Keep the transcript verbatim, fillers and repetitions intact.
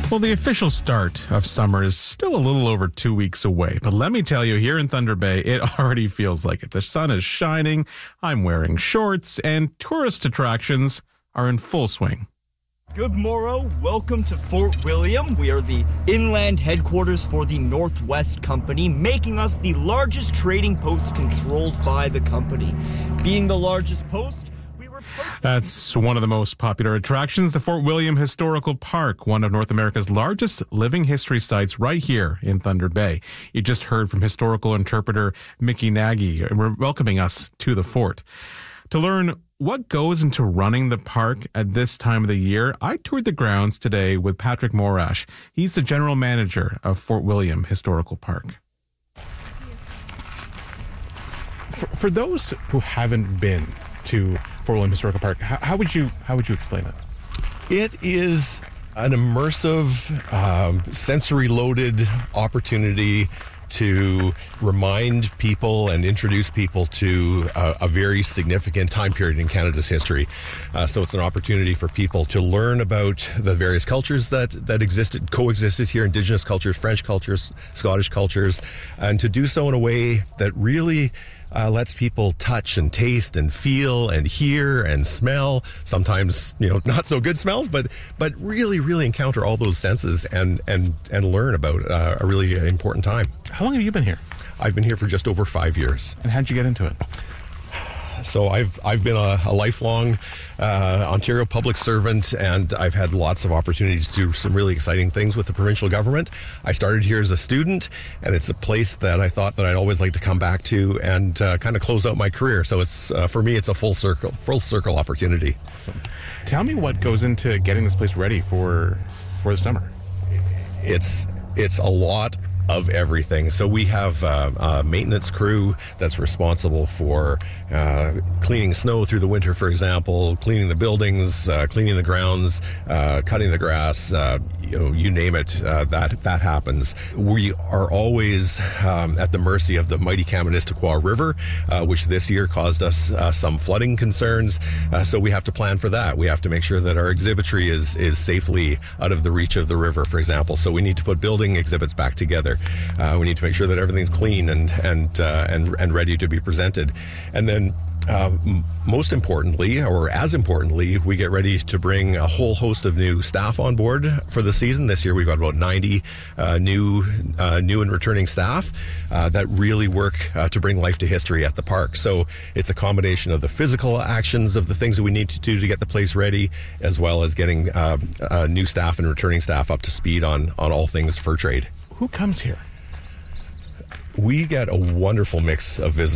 Well, the official start of summer is still a little over two weeks away, but let me tell you, here in Thunder Bay, it already feels like it. The sun is shining, I'm wearing shorts, and tourist attractions are in full swing. Good morrow. Welcome to Fort William. We are the inland headquarters for the Northwest Company, making us the largest trading post controlled by the company. Being the largest post, That's one of the most popular attractions, the Fort William Historical Park, one of North America's largest living history sites right here in Thunder Bay. You just heard from historical interpreter Mickey Nagy, and we're welcoming us to the fort. To learn what goes into running the park at this time of the year, I toured the grounds today with Patrick Morash. He's the general manager of Fort William Historical Park. For, for those who haven't been to Fort William Historical Park, how, how would you how would you explain it? It is an immersive, um, sensory-loaded opportunity to remind people and introduce people to a, a very significant time period in Canada's history. Uh, so it's an opportunity for people to learn about the various cultures that, that existed, coexisted here, Indigenous cultures, French cultures, Scottish cultures, and to do so in a way that really Uh, lets people touch and taste and feel and hear and smell. Sometimes, you know, not so good smells, but but really, really encounter all those senses and and and learn about uh, a really important time. How long have you been here? I've been here for just over five years. And how'd you get into it? So I've I've been a, a lifelong uh, Ontario public servant, and I've had lots of opportunities to do some really exciting things with the provincial government. I started here as a student, and it's a place that I thought that I'd always like to come back to and uh, kind of close out my career. So it's uh, for me, it's a full circle, full circle opportunity. Awesome. Tell me what goes into getting this place ready for for the summer. It's it's a lot of everything. So we have uh, a maintenance crew that's responsible for uh, cleaning snow through the winter, for example, cleaning the buildings, uh, cleaning the grounds, uh, cutting the grass, uh, you know, you name it, uh, that that happens. We are always um, at the mercy of the mighty Kaministiquia River, uh, which this year caused us uh, some flooding concerns. Uh, so we have to plan for that. We have to make sure that our exhibitry is is safely out of the reach of the river, for example. So we need to put building exhibits back together. Uh, we need to make sure that everything's clean and and uh, and and ready to be presented. And then uh, m- most importantly, or as importantly, we get ready to bring a whole host of new staff on board for the season. This year we've got about ninety uh, new uh, new and returning staff uh, that really work uh, to bring life to history at the park. So it's a combination of the physical actions of the things that we need to do to get the place ready, as well as getting uh, uh, new staff and returning staff up to speed on on all things fur trade. Who comes here? We get a wonderful mix of visitors.